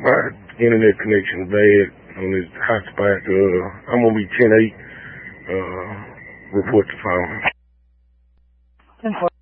My internet connection bad on this hotspot. I'm gonna be 10-8. Report the phone. 10-4.